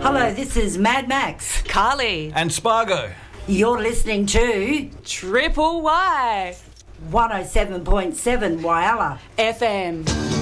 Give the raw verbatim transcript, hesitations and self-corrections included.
Hello, this is Mad Max. Carly. And Spargo. You're listening to Triple Y. one oh seven point seven Whyalla F M.